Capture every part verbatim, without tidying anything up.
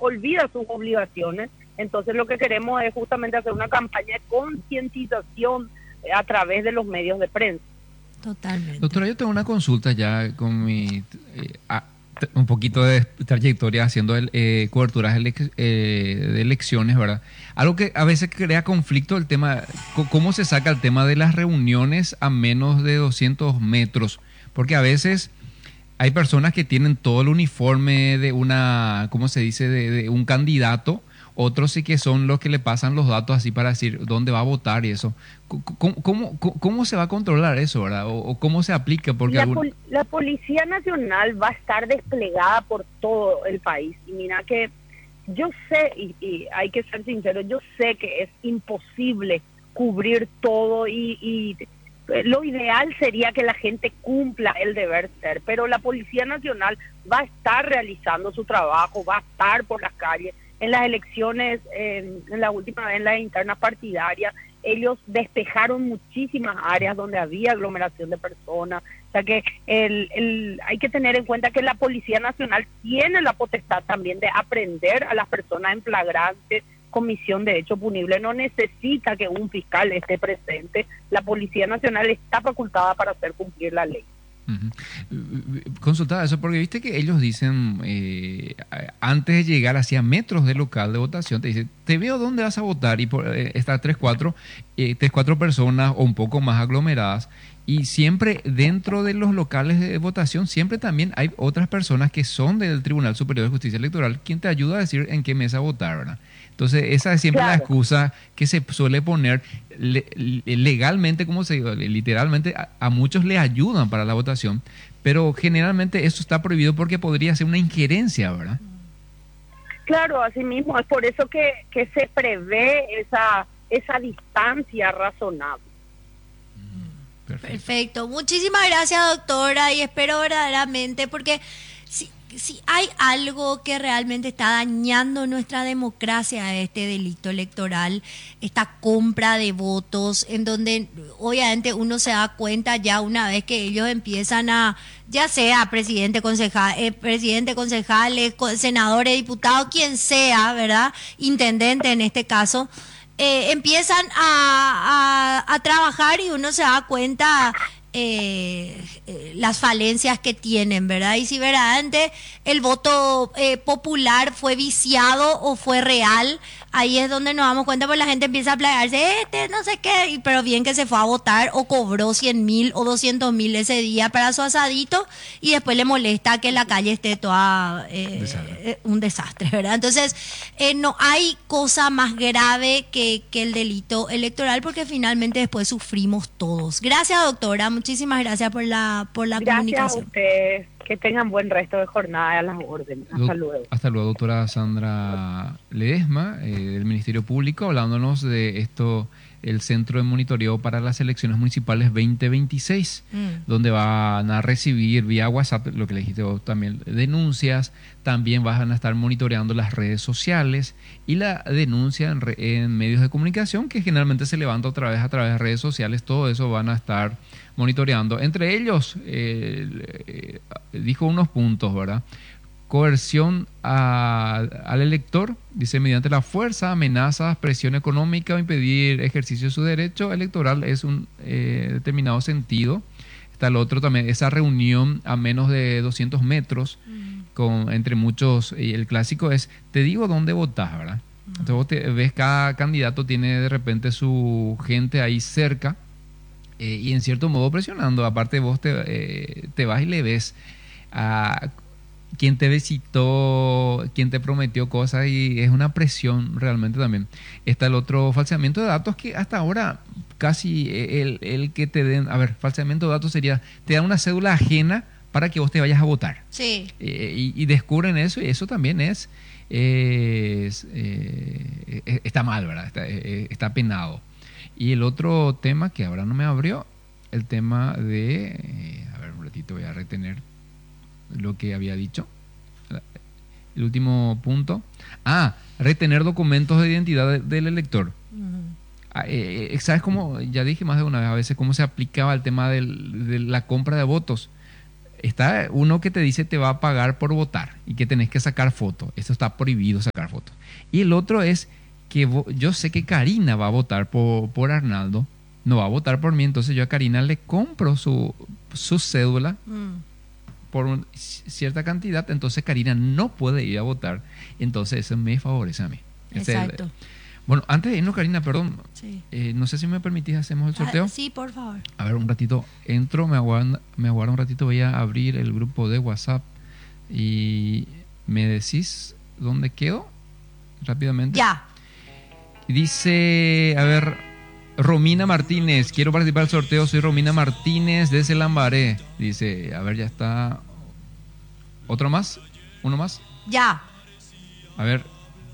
olvida sus obligaciones. Entonces lo que queremos es justamente hacer una campaña de concientización eh, a través de los medios de prensa. Totalmente. Doctora, yo tengo una consulta ya con mi eh, a, t- un poquito de trayectoria haciendo el, eh, coberturas elec- eh, de elecciones, ¿verdad? Algo que a veces crea conflicto, el tema, c- cómo se saca el tema de las reuniones a menos de doscientos metros, porque a veces hay personas que tienen todo el uniforme de una, ¿cómo se dice?, de, de un candidato. Otros sí que son los que le pasan los datos así para decir dónde va a votar y eso. ¿Cómo, cómo, cómo, cómo se va a controlar eso, verdad? ¿O, o cómo se aplica? Porque La, algún... pol- la Policía Nacional va a estar desplegada por todo el país. Y mira que yo sé, y, y hay que ser sincero, yo sé que es imposible cubrir todo y, y lo ideal sería que la gente cumpla el deber ser, pero la Policía Nacional va a estar realizando su trabajo, va a estar por las calles. En las elecciones, eh, en la última vez, en las internas partidarias, ellos despejaron muchísimas áreas donde había aglomeración de personas. O sea que el, el, hay que tener en cuenta que la Policía Nacional tiene la potestad también de aprender a las personas en flagrante comisión de hecho punible. No necesita que un fiscal esté presente. La Policía Nacional está facultada para hacer cumplir la ley. Uh-huh. Consultaba eso porque viste que ellos dicen eh, antes de llegar hacia metros del local de votación te dicen, te veo dónde vas a votar y por, eh, estas tres, cuatro eh, tres, cuatro personas o un poco más aglomeradas y siempre dentro de los locales de votación siempre también hay otras personas que son del Tribunal Superior de Justicia Electoral quien te ayuda a decir en qué mesa votar, ¿verdad? Entonces esa es siempre claro. La excusa que se suele poner le, legalmente, como se dice, literalmente a, a muchos les ayudan para la votación, pero generalmente eso está prohibido porque podría ser una injerencia, ¿verdad? Claro, así mismo, es por eso que, que se prevé esa, esa distancia razonable. Perfecto. Perfecto. Muchísimas gracias, doctora, y espero verdaderamente, porque si, si hay algo que realmente está dañando nuestra democracia, este delito electoral, esta compra de votos, en donde obviamente uno se da cuenta ya una vez que ellos empiezan a, ya sea presidente, concejal, eh, presidente, concejales, senadores, diputados, quien sea, ¿verdad? Intendente en este caso. Eh, empiezan a, a, a trabajar y uno se da cuenta eh, eh, las falencias que tienen, ¿verdad? Y si verdaderamente el voto eh, popular fue viciado o fue real, ahí es donde nos damos cuenta, pues la gente empieza a playarse, este, no sé qué, pero bien que se fue a votar o cobró cien mil o doscientos mil ese día para su asadito y después le molesta que la calle esté toda eh, desastre. un desastre, ¿verdad? Entonces, eh, no hay cosa más grave que, que el delito electoral porque finalmente después sufrimos todos. Gracias, doctora, muchísimas gracias por la, por la gracias comunicación. Gracias a ustedes. Que tengan buen resto de jornada a las órdenes. Hasta luego. Hasta luego, doctora Sandra Ledesma, eh, del Ministerio Público, hablándonos de esto, el Centro de Monitoreo para las Elecciones Municipales veinte veintiséis, mm. donde van a recibir vía WhatsApp, lo que le dijiste vos también, denuncias, también van a estar monitoreando las redes sociales y la denuncia en, re, en medios de comunicación, que generalmente se levanta otra vez a través de redes sociales, todo eso van a estar monitoreando. Entre ellos, eh, eh, dijo unos puntos, ¿verdad? Coerción a, al elector, dice, mediante la fuerza, amenazas, presión económica o impedir ejercicio de su derecho electoral es un eh, determinado sentido. Está el otro también, esa reunión a menos de doscientos metros, mm. con, entre muchos, y el clásico es, te digo dónde votás, ¿verdad? Mm. Entonces vos te, ves cada candidato tiene de repente su gente ahí cerca, eh, y en cierto modo presionando. Aparte vos te, eh, te vas y le ves a quien te visitó, quien te prometió cosas, y es una presión realmente también. Está el otro falseamiento de datos, que hasta ahora casi el, el que te den, a ver, falseamiento de datos sería, te dan una cédula ajena para que vos te vayas a votar. Sí. Eh, y, y descubren eso, y eso también es, es eh, está mal, ¿verdad? Está, eh, está penado. Y el otro tema que ahora no me abrió, el tema de, eh, a ver, un ratito voy a retener lo que había dicho. El último punto. Ah, retener documentos de identidad de, del elector. Uh-huh. Ah, eh, ¿sabes cómo? Ya dije más de una vez a veces cómo se aplicaba el tema del, de la compra de votos. Está uno que te dice te va a pagar por votar y que tenés que sacar foto. Eso está prohibido sacar. sacar fotos. Y el otro es que vo- yo sé que Karina va a votar por, por Arnaldo, no va a votar por mí, entonces yo a Karina le compro su, su cédula Mm. por un- cierta cantidad, entonces Karina no puede ir a votar, entonces eso me favorece a mí. Ese es el- Exacto. bueno, antes de irnos, Karina, perdón, Sí. eh, no sé si me permitís, hacemos el sorteo. Ah, sí, por favor. A ver, un ratito, entro, me aguardo, me aguardo un ratito, voy a abrir el grupo de WhatsApp y me decís dónde quedo rápidamente. Ya. Dice, a ver, Romina Martínez, quiero participar del sorteo, soy Romina Martínez desde Lambaré. Dice, a ver, ya está. ¿Otro más? ¿Uno más? Ya. A ver.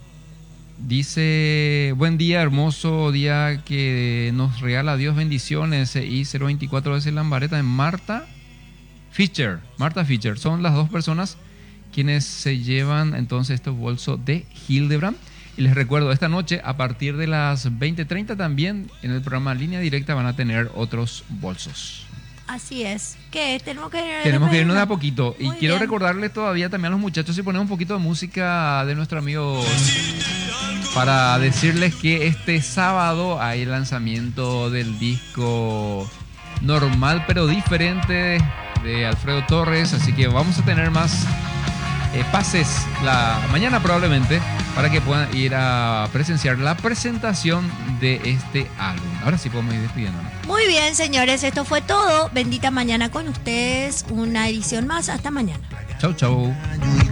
Dice, buen día, hermoso día que nos regala Dios, bendiciones. Y cero veinticuatro desde Lambaré, también Marta Fischer. Marta Fischer, son las dos personas quienes se llevan entonces estos bolsos de Hildebrand. Y les recuerdo, esta noche a partir de las veinte treinta también en el programa Línea Directa van a tener otros bolsos. Así es. ¿Qué? Tenemos que ir Tenemos que irnos de a poquito. Y Muy quiero bien. recordarles todavía también a los muchachos, si ponemos un poquito de música de nuestro amigo, para decirles que este sábado hay el lanzamiento del disco Normal pero Diferente de Alfredo Torres. Así que vamos a tener más eh, pases la mañana probablemente para que puedan ir a presenciar la presentación de este álbum. Ahora sí podemos ir despidiéndonos. Muy bien, señores, esto fue todo. Bendita mañana con ustedes. Una edición más. Hasta mañana. Chau, chau.